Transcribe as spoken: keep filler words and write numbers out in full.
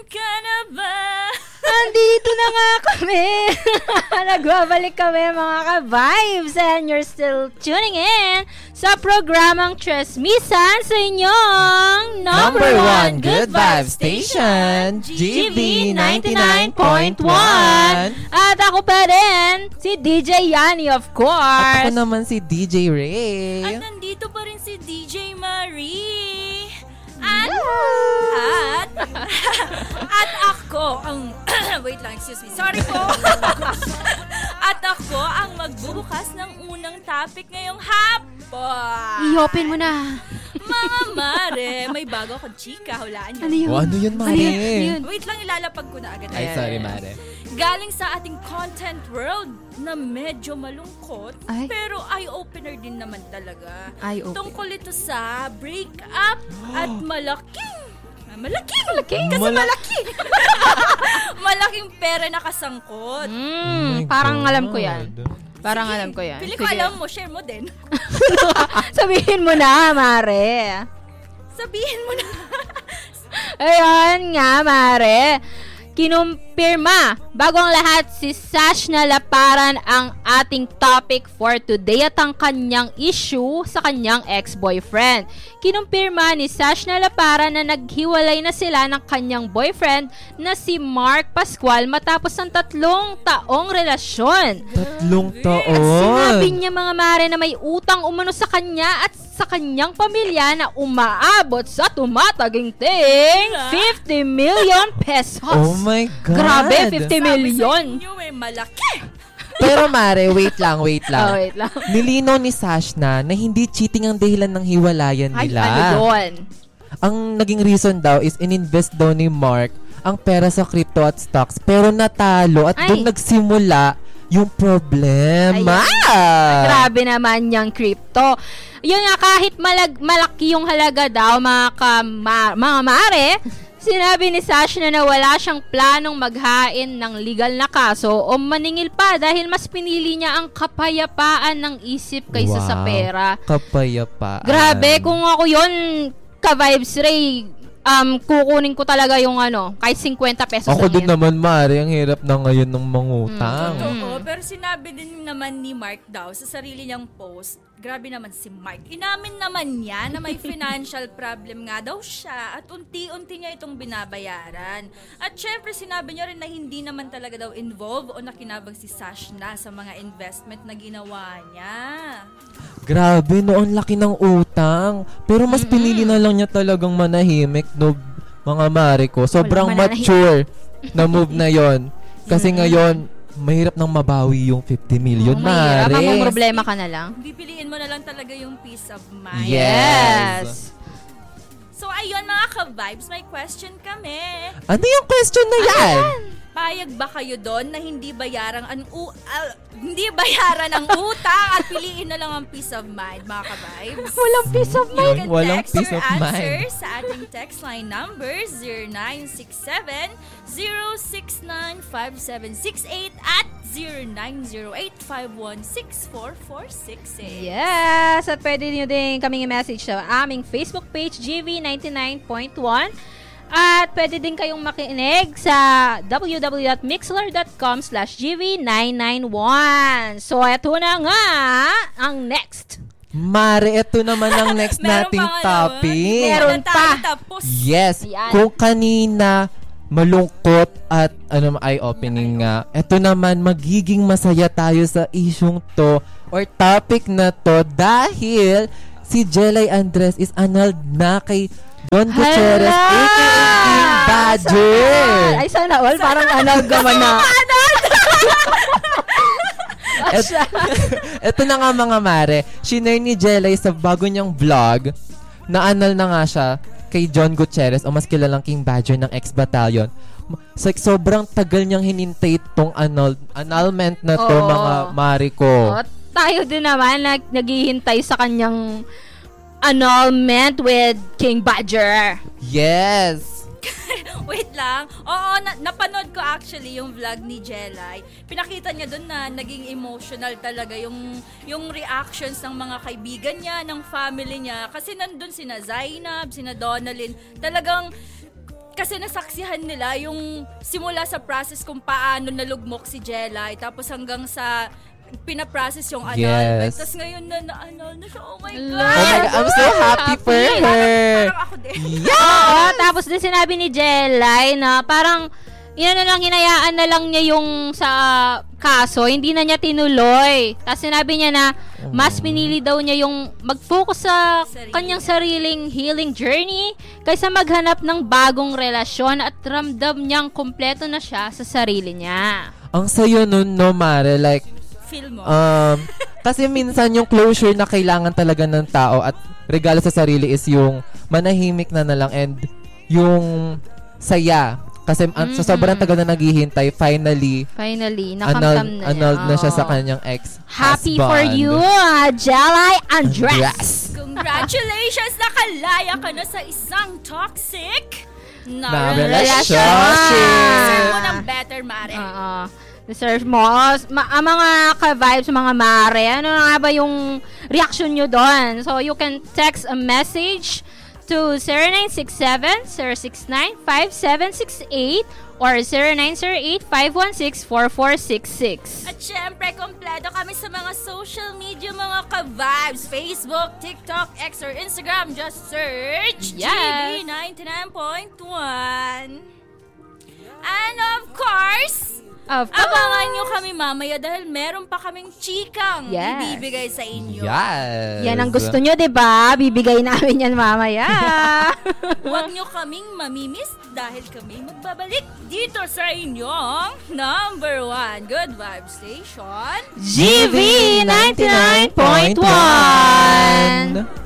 ka na ba? Andito na nga kami. Nagbabalik kami mga ka-vibes and you're still tuning in sa programang Tresmisan sa inyong number, number one good vibe station, G V ninety-nine point one. At ako pa rin, si D J Yanni of course. At ako naman si D J Ray. At nandito pa rin si D J Marie. At, at, at ako ang, wait lang, excuse me, sorry po. At ako ang magbubukas ng unang topic ngayong hapon. I-open mo na. Mga mare, may bago akong chika, hulaan nyo. Ano yun? Oh, ano yun, Mare? Ano yun? Ano yun? Wait lang, ilalapag ko na agad. Ay, sorry, Mare. Galing sa ating content world na medyo malungkot, Ay. pero eye-opener din naman talaga. Eye-opener. Tungkol ito sa breakup at malaking Malaking! Malaking? Kasi Mala- malaki! Malaking pera na kasangkot. Mm, parang alam ko yan. Parang alam ko yan. Pili ko Sige. alam mo, share mo din. Sabihin mo na, Mare. Sabihin mo na. Ayun nga, Mare. Kinumpirma, bago ang lahat, si Sashna Laparan ang ating topic for today at ang kanyang issue sa kanyang ex-boyfriend. Kinumpirma ni Sashna Laparan na naghiwalay na sila ng kanyang boyfriend na si Mark Pascual matapos ang tatlong taong relasyon. Tatlong At taon. sinabi niya mga Mare na may utang umano sa kanya at sa kanyang pamilya na umaabot sa tumataginting fifty million pesos. Oh my God. Grabe, fifty Sabi sa million. inyo eh, malaki. Pero Mare, wait lang, wait lang. Oh, wait lang. Nilinaw ni Sashna na hindi cheating ang dahilan ng hiwalayan Ay, nila. ano yun? Ang naging reason daw is ininvest daw ni Mark ang pera sa crypto at stocks pero natalo at Ay. doon nagsimula yung problema. Grabe naman yung crypto. Yun nga, kahit malag, malaki yung halaga daw, mga, ka, ma, mga Mare, sinabi ni Sashna na wala siyang planong maghain ng legal na kaso o maningil pa dahil mas pinili niya ang kapayapaan ng isip kaysa Wow, sa pera. Kapayapaan. Grabe, kung ako yun, ka-vibes Ray, um, kukunin ko talaga yung ano, kahit fifty pesos Ako lang din yan. naman, Mare, ang hirap na ngayon ng mangutang. Totoo, pero sinabi din naman ni Mark daw sa sarili niyang post, grabe naman si Mark. Inamin naman niya na may financial problem nga daw siya at unti-unti niya itong binabayaran. At syempre sinabi niya rin na hindi naman talaga daw involved o nakinabang si Sashna sa mga investment na ginawa niya. Grabe, no, ang laki ng utang. Pero mas pinili na lang niya talagang manahimik, no, mga Mare ko. Sobrang Walang mature na move na yon. Kasi ngayon, mahirap nang mabawi yung fifty million, Oh, mahirap. Mare. Ang problema ka na lang. Pipiliin mo na lang talaga yung peace of mind. Yes. So ayun mga ka-vibes, may question kami. Ano yung question na yan? Payag ba kayo doon na hindi bayaran ang u- uh, hindi bayaran ang utang at piliin na lang ang peace of mind, mga ka-vibes? Walang peace of You mind. can Walang text peace your of answer mind. sa ating text line number zero nine six seven zero six nine five seven six eight at zero nine zero eight five one six four four six eight. Yes! At pwede nyo din kaming i-message sa aming Facebook page, G V ninety-nine point one. At pwede din kayong makinig sa w w w dot mixler dot com slash g v nine nine one. So, eto na nga ang next. Mare, ito naman ang next Meron nating pa nga topic. naman. Meron Hindi tayo pa. tapos. Yes. Yan. Kung kanina malungkot at ano eye-opening nga, ito naman magiging masaya tayo sa isyong to or topic na to dahil si Jelay Andres is annulled na kay Don Gutierrez, Hala! a k a. King Badger. Ay, sana all. Parang ano, gaman na. Et, ito na nga mga Mare, shinare ni Jelay sa bago niyang vlog na annul na nga siya kay John Gutierrez o mas kilalang King Badger ng X-Battalion. So, sobrang tagal niyang hinintay itong annul, annulment na to, Oo. mga Mare ko. O, tayo din naman nag naghihintay sa kanyang annulment with King Badger. Yes! Wait lang. Oo, na- napanood ko actually yung vlog ni Jelay. Pinakita niya doon na naging emotional talaga yung yung reactions ng mga kaibigan niya, ng family niya. Kasi nandun sina Zainab, sina Donalyn. Talagang kasi nasaksihan nila yung simula sa process kung paano nalugmok si Jelay, tapos hanggang sa pinaprocess yung annulment. Yes. Tapos ngayon na na-annul na siya. Oh my Love. God! Oh my God, I'm so happy for Happy. her. Parang ako din. Oo, tapos din sinabi ni Jelay na parang yun na lang, hinayaan na lang niya yung sa kaso, hindi na niya tinuloy. Tapos sinabi niya na mas pinili daw niya yung mag-focus sa Sarili. kanyang sariling healing journey kaysa maghanap ng bagong relasyon at ramdam niyang kompleto na siya sa sarili niya. Ang sayo nun, no, Mare, like, Feel mo. um, kasi minsan yung closure na kailangan talaga ng tao at regalo sa sarili is yung manahimik na na lang and yung saya. Kasi mm-hmm. sa sobrang tagal na naghihintay, finally, Finally, annulled, nakamtam na niya. annulled na siya sa Oo. kanyang ex-husband. Happy for you, uh, Jelay Andres. Andres. Congratulations! Nakalaya ka na sa isang toxic Na na relasyon. Deserve mo ng better, Mare. Oo. Deserve mo. Ma- ang mga ka-vibes, mga mare, ano na nga ba yung reaction nyo doon? So, you can text a message to zero nine six seven, zero six nine, five seven six eight or zero nine zero eight, five one six, four four six six. At syempre, kompleto kami sa mga social media, mga ka-vibes. Facebook, TikTok, X, or Instagram. Just search Yes. G B ninety-nine point one. And of course, Of course. abangan nyo kami mamaya dahil meron pa kaming chikang Yes. ibibigay sa inyo. Yes. Yan ang gusto nyo, di ba? Bibigay namin yan mamaya. Huwag nyo kaming mamimiss dahil kami magbabalik dito sa inyong number one Good Vibe Station. G V ninety-nine point one.